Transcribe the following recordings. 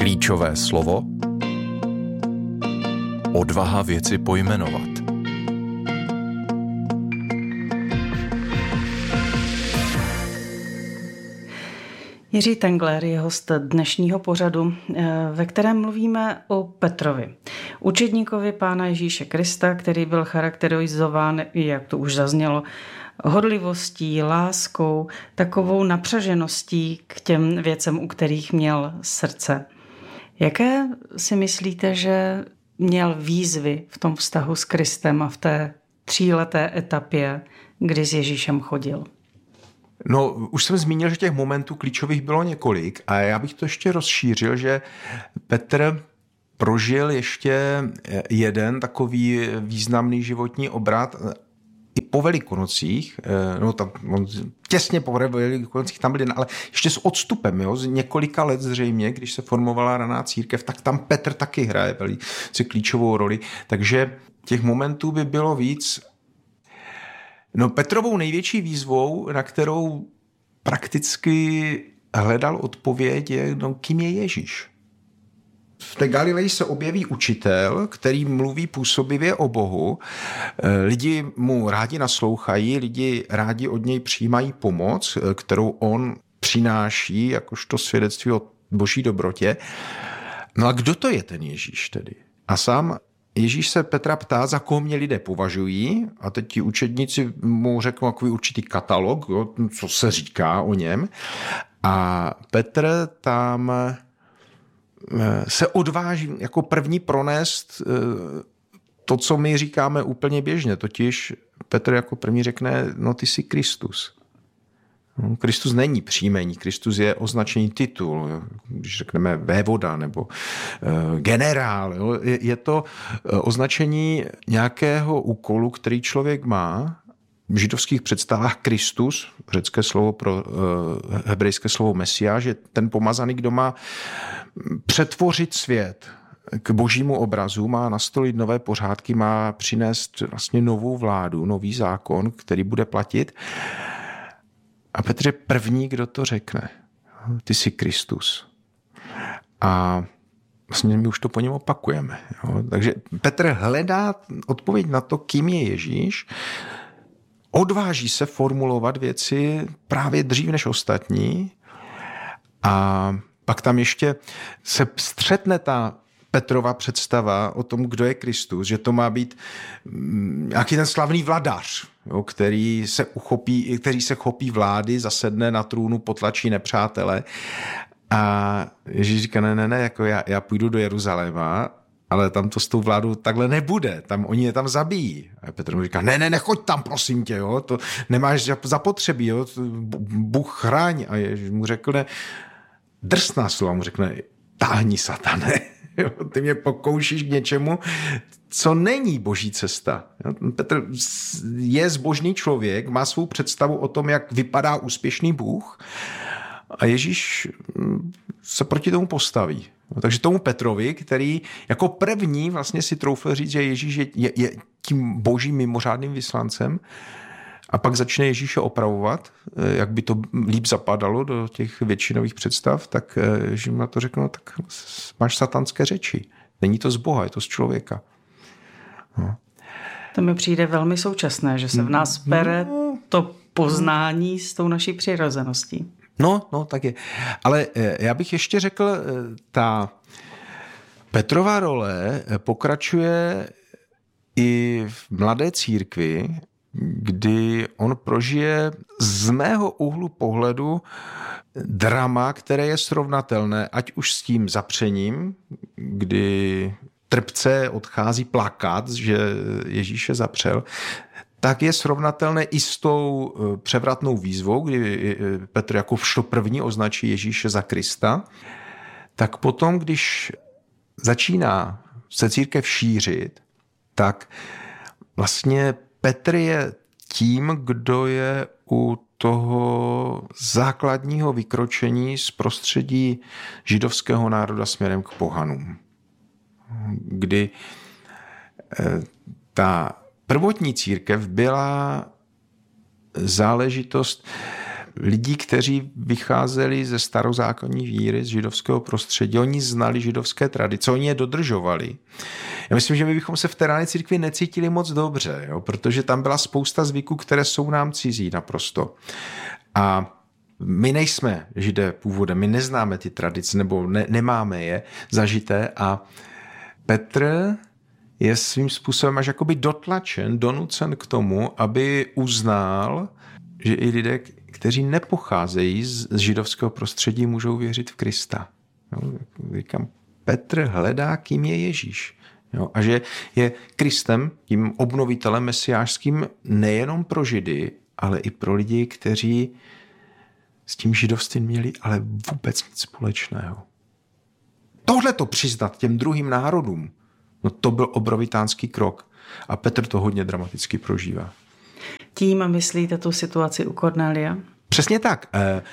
Klíčové slovo. Odvaha věci pojmenovat. Jiří Tengler je host dnešního pořadu, ve kterém mluvíme o Petrovi, učedníkovi Pána Ježíše Krista, který byl charakterizován, jak to už zaznělo, horlivostí, láskou, takovou napřažeností k těm věcem, u kterých měl srdce. Jaké si myslíte, že měl výzvy v tom vztahu s Kristem a v té 3leté etapě, kdy s Ježíšem chodil? No, už jsem zmínil, že těch momentů klíčových bylo několik a já bych to ještě rozšířil, že Petr prožil ještě jeden takový významný životní obrat i po Velikonocích, no tam těsně po Velikonocích tam byli, ale ještě s odstupem, jo, z několika let zřejmě, když se formovala raná církev, tak tam Petr taky hraje velice klíčovou roli, takže těch momentů by bylo víc. No, Petrovou největší výzvou, na kterou prakticky hledal odpověď, je, no, kým je Ježíš. V té Galileji se objeví učitel, který mluví působivě o Bohu. Lidi mu rádi naslouchají, lidi rádi od něj přijímají pomoc, kterou on přináší jakožto svědectví o boží dobrotě. No a kdo to je ten Ježíš tedy? A sám Ježíš se Petra ptá, za koho mě lidé považují, a teď ti učedníci mu řeknou takový určitý katalog, jo, co se říká o něm. A Petr tam se odváží jako první pronést to, co my říkáme úplně běžně, totiž Petr jako první řekne, no ty jsi Kristus. Kristus není příjmení, Kristus je označený titul, když řekneme vévoda nebo generál. Jo. Je to označení nějakého úkolu, který člověk má. V židovských představách Kristus, řecké slovo pro hebrejské slovo Mesiáš, je ten pomazaný, kdo má přetvořit svět k božímu obrazu, má nastolit nové pořádky, má přinést vlastně novou vládu, nový zákon, který bude platit. A Petr je první, kdo to řekne. Ty jsi Kristus. A vlastně my už to po něm opakujeme. Jo? Takže Petr hledá odpověď na to, kým je Ježíš, odváží se formulovat věci právě dřív než ostatní a pak tam ještě se střetne ta Petrova představa o tom, kdo je Kristus, že to má být nějaký ten slavný vladař, jo, který se chopí vlády, zasedne na trůnu, potlačí nepřátele. A Ježíš říká, ne, jako já půjdu do Jeruzaléma, ale tam to s tou vládou takhle nebude, tam oni je tam zabijí. A Petr mu říká, ne, nechoď tam, prosím tě, jo, to nemáš zapotřebí, jo, Bůh chráň. A Ježíš mu řekne, drsná slova mu řekne, táhni, satane. Ty mě pokoušíš k něčemu, co není boží cesta. Petr je zbožný člověk, má svou představu o tom, jak vypadá úspěšný Bůh a Ježíš se proti tomu postaví. Takže tomu Petrovi, který jako první vlastně si troufl říct, že Ježíš je tím božím mimořádným vyslancem, a pak začne Ježíše opravovat, jak by to líp zapadalo do těch většinových představ, tak Ježíš na to řekl, no, tak máš satanské řeči. Není to z Boha, je to z člověka. No. To mi přijde velmi současné, že se v nás bere to poznání s tou naší přirozeností. No, tak je. Ale já bych ještě řekl, ta Petrova role pokračuje i v mladé církvi, kdy on prožije z mého úhlu pohledu drama, které je srovnatelné, ať už s tím zapřením, kdy trpce odchází plakat, že Ježíše zapřel, tak je srovnatelné i s tou převratnou výzvou, kdy Petr jako první označí Ježíše za Krista. Tak potom, když začíná se církev šířit, tak vlastně Petr je tím, kdo je u toho základního vykročení z prostředí židovského národa směrem k pohanům. Kdy ta prvotní církev byla záležitost lidí, kteří vycházeli ze starozákonní víry, z židovského prostředí. Oni znali židovské tradice, oni je dodržovali. Já myslím, že my bychom se v té rané církvi necítili moc dobře, jo? Protože tam byla spousta zvyků, které jsou nám cizí naprosto. A my nejsme Židé původem, my neznáme ty tradice, nebo nemáme je zažité a Petr je svým způsobem až jakoby dotlačen, donucen k tomu, aby uznal, že i lidé, kteří nepocházejí z židovského prostředí, můžou věřit v Krista. Jo, říkám, Petr hledá, kým je Ježíš. Jo, a že je Kristem, tím obnovitelem mesiářským, nejenom pro Židy, ale i pro lidi, kteří s tím židovstvím měli ale vůbec nic společného. Tohle to přiznat těm druhým národům, no to byl obrovitánský krok. A Petr to hodně dramaticky prožívá. Tím myslíte tu situaci u Kornélia? Přesně tak.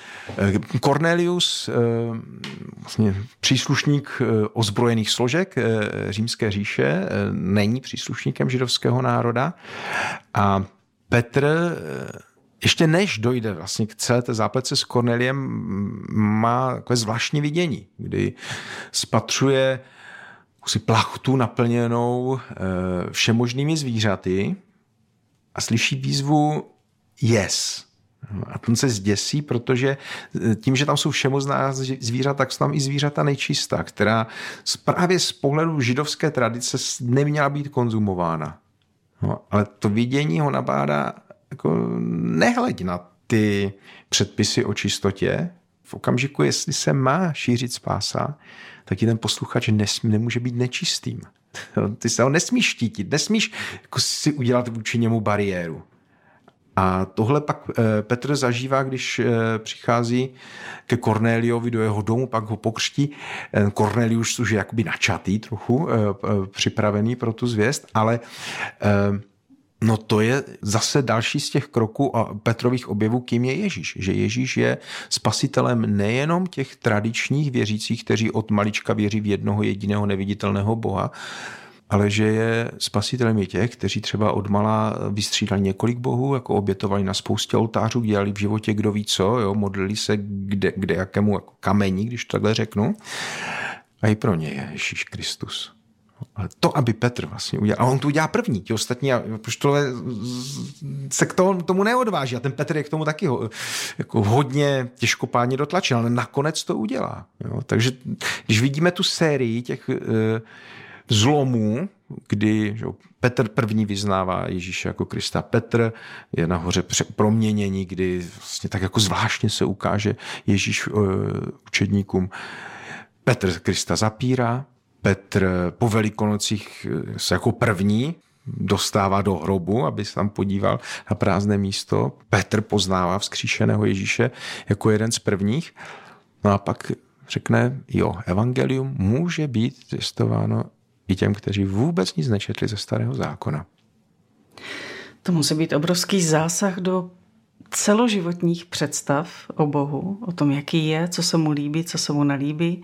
Cornelius, vlastně příslušník ozbrojených složek římské říše, není příslušníkem židovského národa a Petr ještě než dojde vlastně k celé té zápletce s Korneliem, má takové zvláštní vidění, kdy spatřuje plachtu naplněnou všemožnými zvířaty a slyší výzvu yes. A ten se zděsí, protože tím, že tam jsou všemožná zvířata, tak jsou tam i zvířata nečistá, která právě z pohledu židovské tradice neměla být konzumována. No, ale to vidění ho nabádá jako nehleď na ty předpisy o čistotě. V okamžiku, jestli se má šířit spása, tak i ten posluchač nemůže být nečistým. Ty se ho nesmíš štítit, nesmíš jako si udělat vůči němu bariéru. A tohle pak Petr zažívá, když přichází ke Kornéliovi do jeho domu, pak ho pokřtí. Kornélius už je jakoby načatý trochu, připravený pro tu zvěst, ale no to je zase další z těch kroků a Petrových objevů, kým je Ježíš. Že Ježíš je spasitelem nejenom těch tradičních věřících, kteří od malička věří v jednoho jediného neviditelného Boha, ale že je spasitelem i těch, kteří třeba odmala vystřídali několik bohů, jako obětovali na spoustě oltářů, dělali v životě kdo ví co, jo, modlili se kde jakému jako kamení, když to takhle řeknu. A i pro ně je Ježíš Kristus. Ale to, aby Petr vlastně udělal, a on to udělá první, ti ostatní apoštolové se k tomu neodváží a ten Petr je k tomu taky jako hodně těžkopádně dotlačen, ale nakonec to udělá. Jo? Takže když vidíme tu sérii těch zlomů, kdy že Petr první vyznává Ježíše jako Krista, Petr je nahoře proměnění, kdy vlastně tak jako zvláštně se ukáže Ježíš učedníkům. Petr Krista zapírá, Petr po Velikonocích se jako první dostává do hrobu, aby se tam podíval na prázdné místo. Petr poznává vzkříšeného Ježíše jako jeden z prvních. No a pak řekne, jo, evangelium může být zjistováno i těm, kteří vůbec nic nečetli ze Starého zákona. To musí být obrovský zásah do celoživotních představ o Bohu, o tom, jaký je, co se mu líbí, co se mu nelíbí.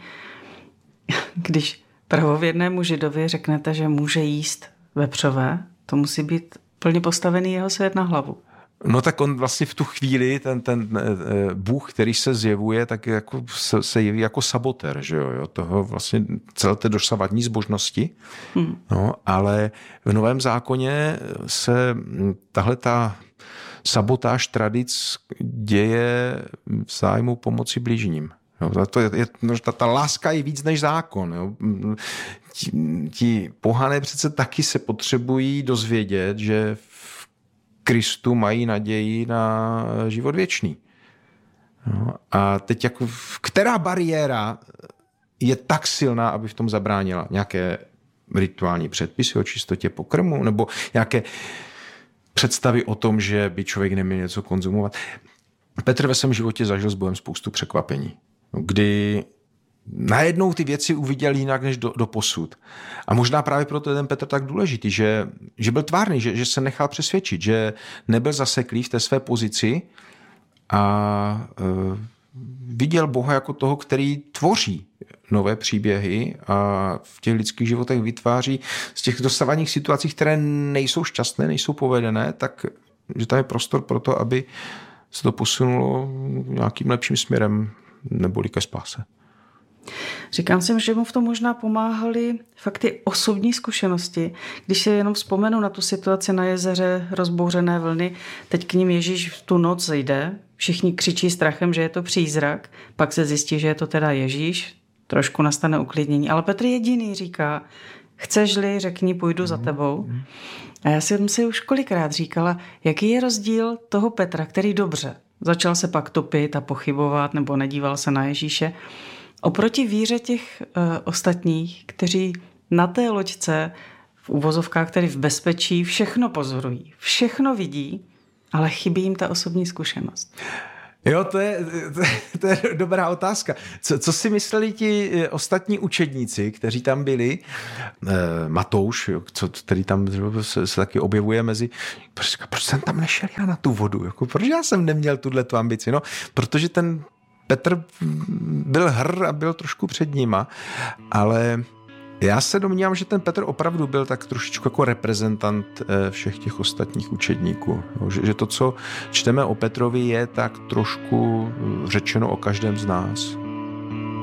Když pravověrnému Židovi řeknete, že může jíst vepřové, to musí být plně postavený jeho svět na hlavu. No tak on vlastně v tu chvíli, ten Bůh, který se zjevuje, tak jako se jeví jako sabotér, že jo, toho vlastně celé té dosavadní zbožnosti. No, ale v Novém zákoně se tahleta sabotáž tradic děje v zájmu pomoci bližním. Jo, ta láska je víc než zákon. Jo. Ti pohané přece taky se potřebují dozvědět, že v Kristu mají naději na život věčný. No, a teď jako která bariéra je tak silná, aby v tom zabránila? Nějaké rituální předpisy o čistotě pokrmu nebo nějaké představy o tom, že by člověk neměl něco konzumovat? Petr ve svém životě zažil s Bohem spoustu překvapení, kdy najednou ty věci uviděl jinak než do posud. A možná právě proto je ten Petr tak důležitý, že byl tvárný, že se nechal přesvědčit, že nebyl zaseklý v té své pozici a viděl Boha jako toho, který tvoří nové příběhy a v těch lidských životech vytváří z těch dosavadních situací, které nejsou šťastné, nejsou povedené, tak že tam je prostor pro to, aby se to posunulo nějakým lepším směrem neboli ke spáse. Říkám si, že mu v tom možná pomáhaly fakt ty osobní zkušenosti. Když si jenom vzpomenu na tu situaci na jezeře, rozbouřené vlny, teď k ním Ježíš v tu noc jde, všichni křičí strachem, že je to přízrak, pak se zjistí, že je to teda Ježíš, trošku nastane uklidnění, ale Petr jediný říká, chceš-li, řekni, půjdu za tebou. A já jsem si už kolikrát říkala, jaký je rozdíl toho Petra, který dobře, začal se pak topit a pochybovat nebo nedíval se na Ježíše, oproti víře těch ostatních, kteří na té loďce v uvozovkách, tedy v bezpečí, všechno pozorují, všechno vidí, ale chybí jim ta osobní zkušenost. Jo, to je dobrá otázka. Co si mysleli ti ostatní učedníci, kteří tam byli? Matouš, který tam se taky objevuje mezi... Proč jsem tam nešel já na tu vodu? Proč já jsem neměl tuhletu ambici? No, protože ten Petr byl hr a byl trošku před nima, ale já se domnívám, že ten Petr opravdu byl tak trošičku jako reprezentant všech těch ostatních učedníků. Že to, co čteme o Petrovi, je tak trošku řečeno o každém z nás.